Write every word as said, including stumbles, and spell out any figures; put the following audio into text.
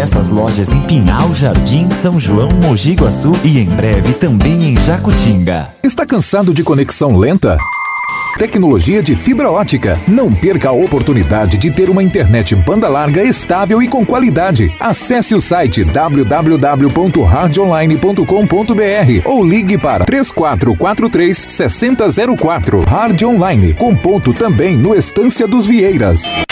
diversas lojas em Pinhal, Jardim, São João, Mogi Guaçu e em breve também em Jacutinga. Está cansado de conexão lenta? Tecnologia de fibra ótica. Não perca a oportunidade de ter uma internet banda larga estável e com qualidade. Acesse o site w w w ponto hard online ponto com ponto b r ou ligue para três quatro quatro três, seis zero zero quatro. Hard Online, com ponto também no Estância dos Vieiras.